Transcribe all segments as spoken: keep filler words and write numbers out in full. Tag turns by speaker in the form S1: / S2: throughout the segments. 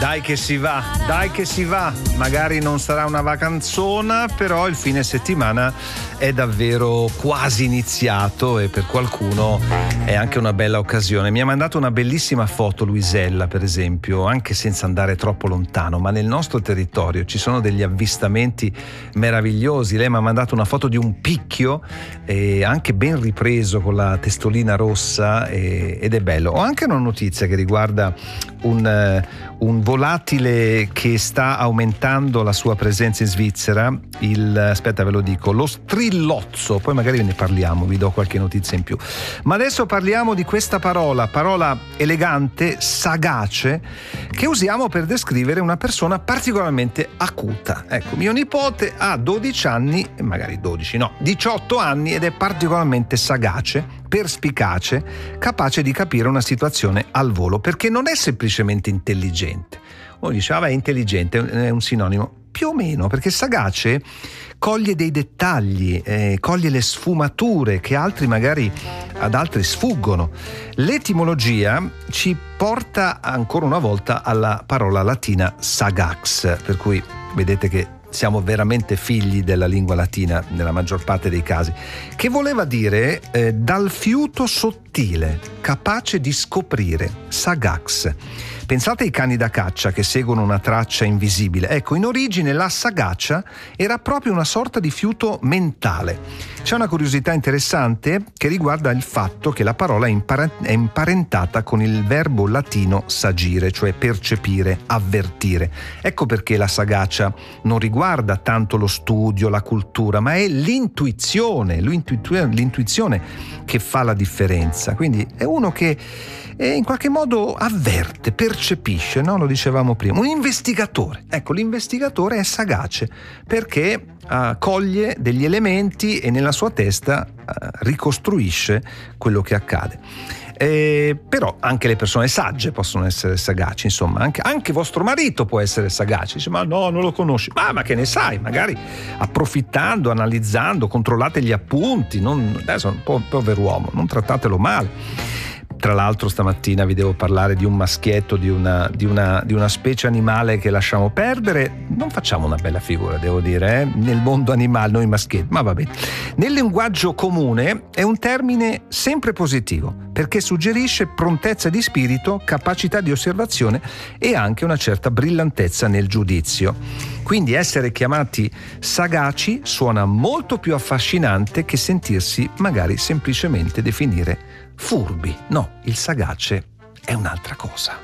S1: Dai che si va, dai che si va. Magari non sarà una vacanzona, però il fine settimana è davvero quasi iniziato e per qualcuno è anche una bella occasione. Mi ha mandato una bellissima foto Luisella, per esempio, anche senza andare troppo lontano, ma nel nostro territorio ci sono degli avvistamenti meravigliosi. Lei mi ha mandato una foto di un picchio, eh, anche ben ripreso con la testolina rossa, eh, ed è bello. Ho anche una notizia che riguarda un, uh, un volatile che sta aumentando la sua presenza in Svizzera, il, aspetta ve lo dico, lo strillozzo, poi magari ne parliamo, vi do qualche notizia in più. Ma adesso parliamo di questa parola, parola elegante, sagace, che usiamo per descrivere una persona particolarmente acuta. Ecco, mio nipote ha dodici anni, magari dodici, no, diciotto anni ed è particolarmente sagace, perspicace, capace di capire una situazione al volo, perché non è semplicemente intelligente. Uno dice, ah, beh, è intelligente, è un sinonimo. Più o meno, perché sagace coglie dei dettagli, eh, coglie le sfumature che altri magari ad altri sfuggono. L'etimologia ci porta ancora una volta alla parola latina sagax, per cui vedete che siamo veramente figli della lingua latina nella maggior parte dei casi, che voleva dire eh, dal fiuto sottile, capace di scoprire, sagax. Pensate ai cani da caccia che seguono una traccia invisibile. Ecco, in origine la sagacia era proprio una sorta di fiuto mentale. C'è una curiosità interessante che riguarda il fatto che la parola è, impare- è imparentata con il verbo latino sagire, cioè percepire, avvertire. Ecco perché la sagacia non riguarda tanto lo studio, la cultura, ma è l'intuizione, l'intuizione, l'intuizione che fa la differenza. Quindi è uno che e in qualche modo avverte, percepisce, no? Lo dicevamo prima, un investigatore. Ecco, l'investigatore è sagace perché uh, coglie degli elementi e nella sua testa uh, ricostruisce quello che accade. Eh, però anche le persone sagge possono essere sagaci, insomma, anche, anche vostro marito può essere sagace. Dice, ma no, non lo conosci. Ma, ma che ne sai? Magari approfittando, analizzando, controllate gli appunti. Non, adesso è un po' pover'uomo, non trattatelo male. Tra l'altro stamattina vi devo parlare di un maschietto, di una, di una, di una specie animale che lasciamo perdere. Non facciamo una bella figura, devo dire, eh? Nel mondo animale, noi maschietti, ma va bene. Nel linguaggio comune è un termine sempre positivo, perché suggerisce prontezza di spirito, capacità di osservazione e anche una certa brillantezza nel giudizio. Quindi essere chiamati sagaci suona molto più affascinante che sentirsi magari semplicemente definire furbi. No, il sagace è un'altra cosa.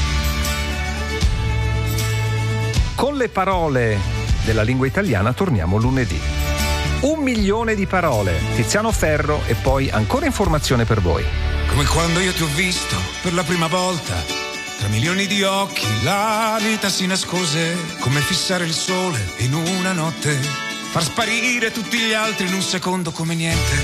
S1: Con le parole della lingua italiana torniamo lunedì. Un milione di parole, Tiziano Ferro e poi ancora informazione per voi.
S2: Come quando io ti ho visto per la prima volta, tra milioni di occhi la vita si nascose, come fissare il sole in una notte, far sparire tutti gli altri in un secondo come niente.